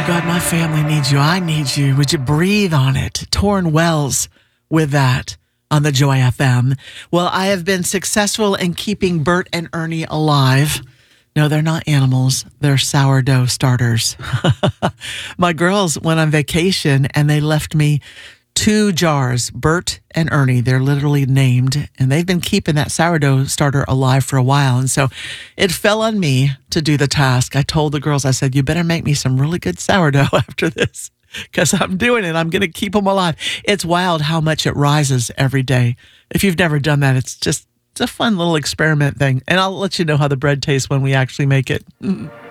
God, my family needs you. I need you. Would you breathe on it? Torrin Wells with that on the Joy FM. Well, I have been successful in keeping Bert and Ernie alive. No, they're not animals. They're sourdough starters. My girls went on vacation and they left me 2 jars, Bert and Ernie. They're literally named, and they've been keeping that sourdough starter alive for a while. And so it fell on me to do the task. I told the girls, I said, you better make me some really good sourdough after this, because I'm doing it. I'm going to keep them alive. It's wild how much it rises every day. If you've never done that, it's a fun little experiment thing. And I'll let you know how the bread tastes when we actually make it.